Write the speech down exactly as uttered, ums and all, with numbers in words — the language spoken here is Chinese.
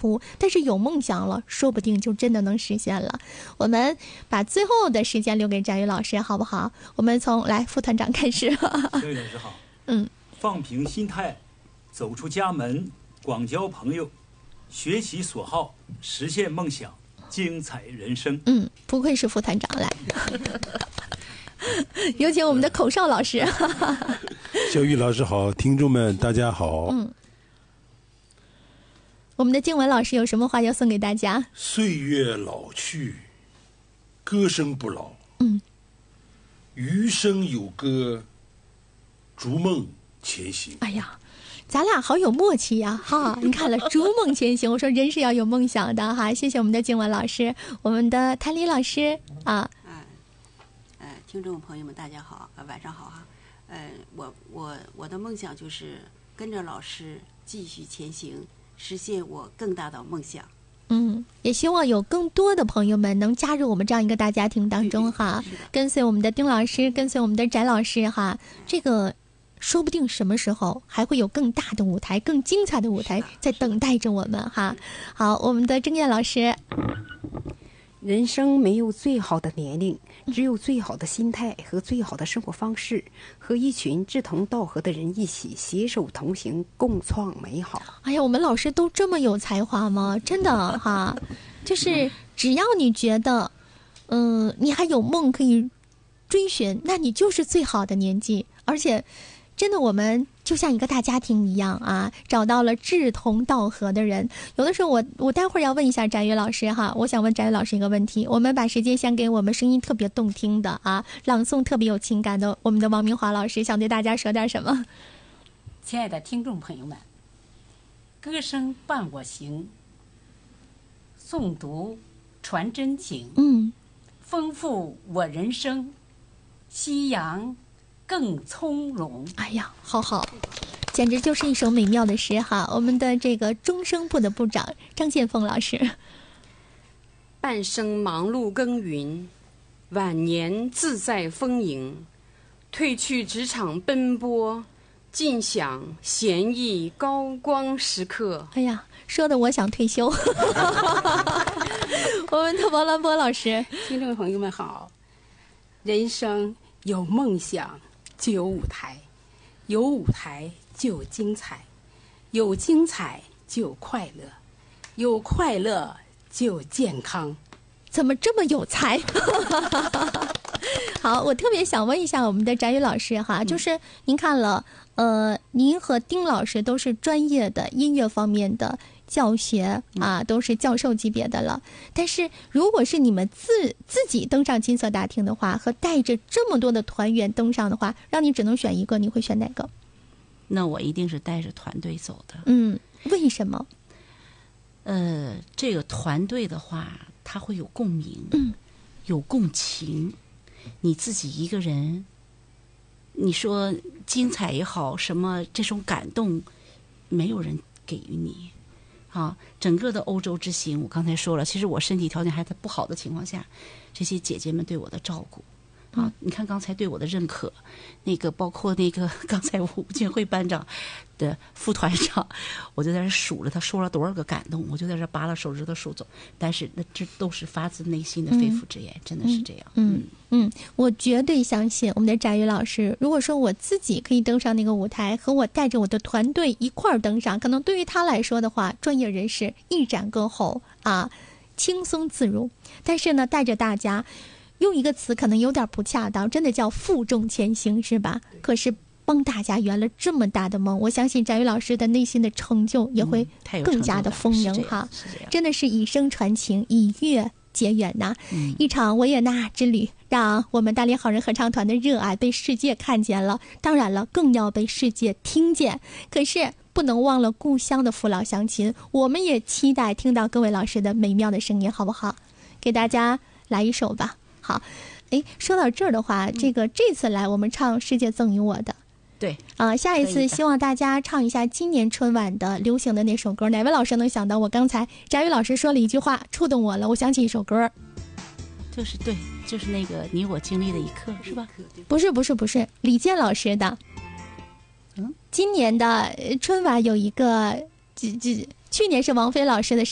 苦，但是有梦想了，说不定就真的能实现了。我们把最后的时间留给翟宇老师，好不好？我们从来副团长开始。 翟宇老师好。 嗯， 放平心态，走出家门，广交朋友，学习所好，实现梦想，精彩人生。 嗯，不愧是副团长，来。有请我们的口哨老师。 小玉老师好，听众们大家好。 嗯，我们的静文老师有什么话要送给大家？ 岁月老去，歌声不老。 嗯， 余生有歌，逐梦前行。 哎呀，咱俩好有默契呀！哈，你看了，逐梦前行。我说人是要有梦想的哈。谢谢我们的静文老师，我们的谭丽老师啊。 听众朋友们，大家好，呃，晚上好哈。呃，我我我的梦想就是跟着老师继续前行，实现我更大的梦想。 嗯，也希望有更多的朋友们能加入我们这样一个大家庭当中哈，跟随我们的丁老师，跟随我们的翟老师哈。这个说不定什么时候还会有更大的舞台、更精彩的舞台在等待着我们哈。好，我们的郑燕老师。 人生没有最好的年龄，只有最好的心态和最好的生活方式，和一群志同道合的人一起携手同行，共创美好。 哎呀，我们老师都这么有才华吗？真的哈，就是只要你觉得，嗯、呃，你还有梦可以追寻，那你就是最好的年纪。而且，真的我们就像一个大家庭一样啊，找到了志同道合的人。有的时候我我待会儿要问一下翟宇老师哈，我想问翟宇老师一个问题。我们把时间先给我们声音特别动听的啊，朗诵特别有情感的我们的王明华老师，想对大家说点什么？ 亲爱的听众朋友们，歌声伴我行，诵读传真情， 嗯， 丰富我人生，夕阳更从容。 哎呀，好好，简直就是一首美妙的诗哈！我们的这个中生部的部长张建峰老师， 半生忙碌耕耘，晚年自在丰盈，褪去职场奔波，尽享闲逸高光时刻。 哎呀，说的我想退休。我们的王兰波老师， 听众朋友们好，人生有梦想就有舞台，有舞台就有精彩，有精彩就有快乐，有快乐就有健康。 怎么这么有才？好，我特别想问一下我们的翟宇老师哈，就是您看了，呃，您和丁老师都是专业的音乐方面的教学啊，都是教授级别的了。但是如果是你们自自己登上金色大厅的话，和带着这么多的团员登上的话，让你只能选一个，你会选哪个？ 那我一定是带着团队走的。 嗯，为什么？ 呃，这个团队的话，它会有共鸣， 嗯， 有共情。你自己一个人，你说精彩也好，什么这种感动，没有人给予你。啊，整个的欧洲之行，我刚才说了，其实我身体条件还在不好的情况下，这些姐姐们对我的照顾，啊，你看刚才对我的认可，那个包括那个刚才吴建辉班长的副团长，我就在这数了他说了多少个感动，我就在这扒拉手指头数走，但是那这都是发自内心的肺腑之言，嗯、真的是这样。 嗯嗯，嗯，我绝对相信我们的翟宇老师。如果说我自己可以登上那个舞台，和我带着我的团队一块儿登上，可能对于他来说的话，专业人士一展歌喉啊，轻松自如。但是呢，带着大家。用一个词可能有点不恰当，真的叫负重前行，是吧？可是帮大家圆了这么大的梦，我相信翟宇老师的内心的成就也会更加的丰盈哈、嗯！真的是以声传情，以乐结缘呐、嗯！一场维也纳之旅，让我们大连好人合唱团的热爱被世界看见了，当然了，更要被世界听见。可是不能忘了故乡的父老乡亲，我们也期待听到各位老师的美妙的声音，好不好？给大家来一首吧。好，哎，说到这儿的话，这个这次来我们唱《世界赠予我的》， 对啊、呃，下一次希望大家唱一下今年春晚的流行的那首歌。哪位老师能想到我刚才翟宇老师说了一句话触动我了？我想起一首歌， 就是对，就是那个你我经历的一刻，是吧？ 不是不是不是，李健老师的。嗯，今年的春晚有一个，这这去年是王菲老师的。